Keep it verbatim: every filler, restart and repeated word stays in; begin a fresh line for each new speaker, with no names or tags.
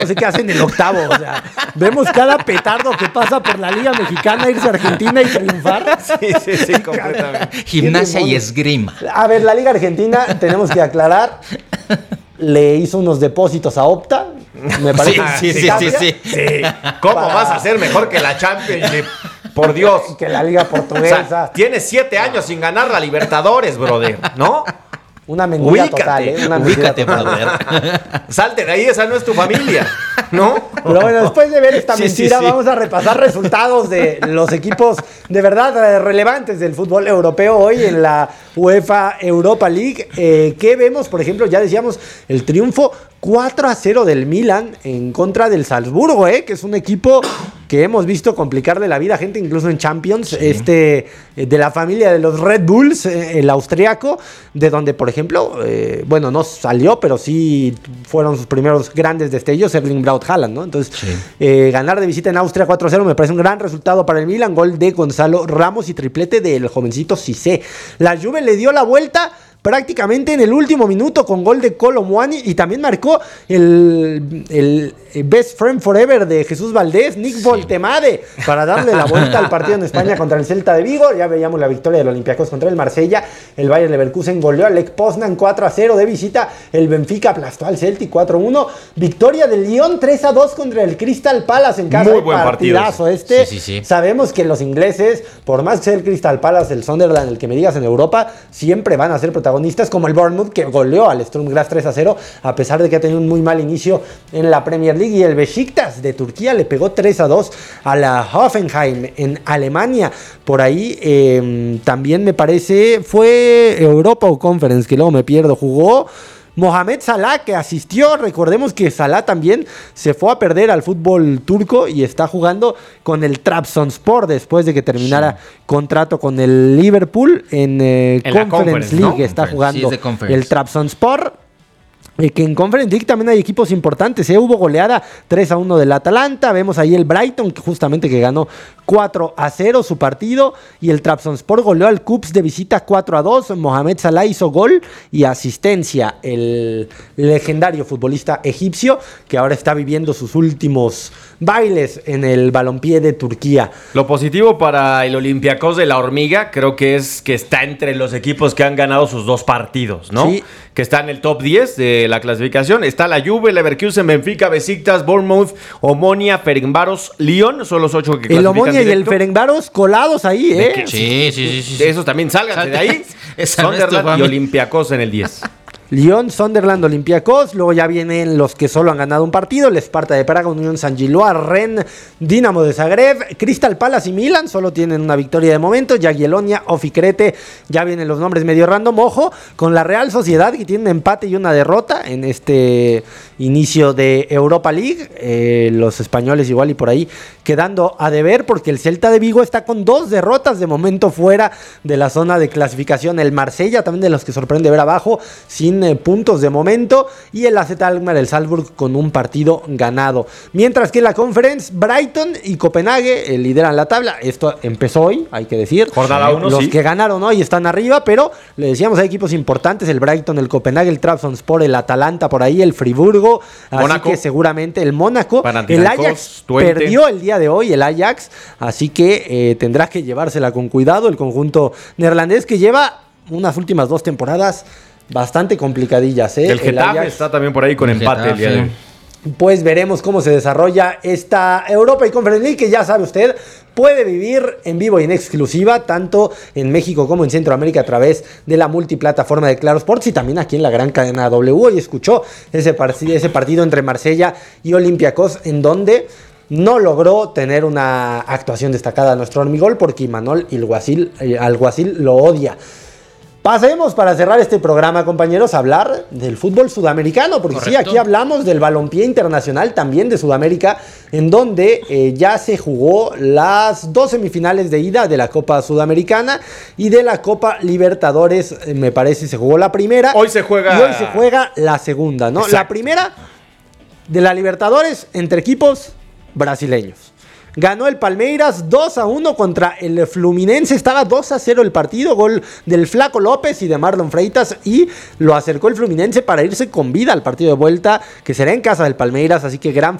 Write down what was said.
No sé qué hacen en el octavo, o sea, vemos cada petardo que pasa por la Liga Mexicana irse a Argentina y triunfar.
Sí, sí, sí, completamente.
Gimnasia y esgrima.
A ver, la Liga Argentina, tenemos que aclarar, le hizo unos depósitos a Opta, me parece.
Sí, sí, sí, sí, sí.
Sí. ¿Cómo
Para-
vas a ser mejor que la Championship? Por Dios.
Que la Liga
O
Portuguesa.
sea, tienes siete años sin ganar la Libertadores, brother, ¿no?
Una mentira
Ubícate,
total, ¿eh? Una mentira
Ubícate,
total.
brother.
Salte de ahí, esa no es tu familia, ¿no?
Pero bueno, después de ver esta
Sí,
mentira,
sí, sí.
vamos a repasar resultados de los equipos de verdad eh, relevantes del fútbol europeo hoy en la UEFA Europa League. Eh, ¿Qué vemos? Por ejemplo, ya decíamos el triunfo cuatro a cero del Milan en contra del Salzburgo, ¿eh? Que es un equipo que hemos visto complicarle la vida a gente, incluso en Champions, sí. este eh, de la familia de los Red Bulls, eh, el austriaco, de donde, por ejemplo, eh, bueno, no salió, pero sí fueron sus primeros grandes destellos, Erling Braut Haaland, ¿no? Entonces, sí. eh, ganar de visita en Austria cuatro a cero me parece un gran resultado para el Milan, gol de Gonzalo Ramos y triplete del jovencito Cissé. La Juve le dio la vuelta prácticamente en el último minuto con gol de Kolo Muani y también marcó el, el best friend forever de Jesús Valdés, Nick sí. Voltemade, para darle la vuelta al partido en España contra el Celta de Vigo. Ya veíamos la victoria del Olympiacos contra el Marsella, el Bayer Leverkusen goleó al Lech Poznan cuatro a cero de visita, el Benfica aplastó al Celtic cuatro a uno, victoria del Lyon tres a dos contra el Crystal Palace en casa.
Muy buen
partidazo
partido
este.
Sí, sí, sí.
Sabemos que los ingleses, por más que sea el Crystal Palace, el Sunderland, el que me digas en Europa, siempre van a ser protagonistas como el Bournemouth, que goleó al Sturm Graz tres a cero, a pesar de que ha tenido un muy mal inicio en la Premier League, y el Besiktas de Turquía le pegó tres a dos a la Hoffenheim en Alemania. Por ahí eh, también me parece fue Europa o Conference, que luego me pierdo, jugó Mohamed Salah, que asistió. Recordemos que Salah también se fue a perder al fútbol turco y está jugando con el Trabzonspor después de que terminara sí. contrato con el Liverpool en, eh, en Conference, Conference League, ¿no? Está jugando sí, el Trabzonspor. Que en Conference League también hay equipos importantes, ¿eh? Hubo goleada tres a uno del Atalanta, vemos ahí el Brighton, justamente que ganó cuatro a cero su partido, y el Trabzonspor goleó al Kups de visita cuatro a dos, Mohamed Salah hizo gol y asistencia, el legendario futbolista egipcio, que ahora está viviendo sus últimos bailes en el balompié de Turquía.
Lo positivo para el Olympiacos de la Hormiga, creo que es que está entre los equipos que han ganado sus dos partidos, ¿no? Sí. Que está en el top diez de la clasificación. Está la Juve, Leverkusen, Benfica, Besiktas, Bournemouth, Omonia, Ferencváros, Lyon. Son los ocho que clasifican.
El Omonia directo. Y el Ferencváros colados ahí, ¿eh?
Que, sí, sí, sí, sí, sí.
De esos también salgan de ahí. Sunderland y Olympiacos en el diez.
Lyon, Sunderland, Olympiacos. Luego ya vienen los que solo han ganado un partido: el Sparta de Praga, Unión San Giloa, Rennes, Dinamo de Zagreb, Crystal Palace y Milan. Solo tienen una victoria de momento. Jagiellonia, Oficrete. Ya vienen los nombres medio random. Ojo con la Real Sociedad, que tiene un empate y una derrota en este inicio de Europa League. Eh, los españoles igual y por ahí quedando a deber, porque el Celta de Vigo está con dos derrotas de momento fuera de la zona de clasificación. El Marsella, también de los que sorprende ver abajo, sin eh, puntos de momento, y el A Z Alkmaar, el Salzburg, con un partido ganado. Mientras que en la Conference, Brighton y Copenhague eh, lideran la tabla. Esto empezó hoy, hay que decir.
Jornada uno,
Los
sí.
que ganaron hoy están arriba, pero le decíamos, hay equipos importantes: el Brighton, el Copenhague, el Trabzonspor, el Atalanta por ahí, el Friburgo, así
Mónaco.
que seguramente el Mónaco, el Ajax
Twente.
perdió el día de hoy, el Ajax, así que eh, tendrá que llevársela con cuidado el conjunto neerlandés, que lleva unas últimas dos temporadas bastante complicadillas, ¿eh?
El Getafe el está también por ahí con el empate Getafe. El día de hoy.
Pues veremos cómo se desarrolla esta Europa y Conference League, que ya sabe usted, puede vivir en vivo y en exclusiva, tanto en México como en Centroamérica, a través de la multiplataforma de Claro Sports, y también aquí en la gran cadena W. Y escuchó ese, partido, ese partido entre Marsella y Olympiacos, en donde no logró tener una actuación destacada nuestro hormigol, porque Imanol Alguacil, eh, Alguacil lo odia. Pasemos, para cerrar este programa, compañeros, a hablar del fútbol sudamericano, porque Correcto. Sí, aquí hablamos del balompié internacional también de Sudamérica, en donde eh, ya se jugó las dos semifinales de ida de la Copa Sudamericana y de la Copa Libertadores. Eh, me parece se jugó la primera.
Hoy se juega.
Y hoy se juega la segunda, ¿no? Exacto. La primera de la Libertadores entre equipos brasileños. Ganó el Palmeiras dos a uno contra el Fluminense. Estaba dos a cero el partido. Gol del Flaco López y de Marlon Freitas. Y lo acercó el Fluminense para irse con vida al partido de vuelta, que será en casa del Palmeiras. Así que gran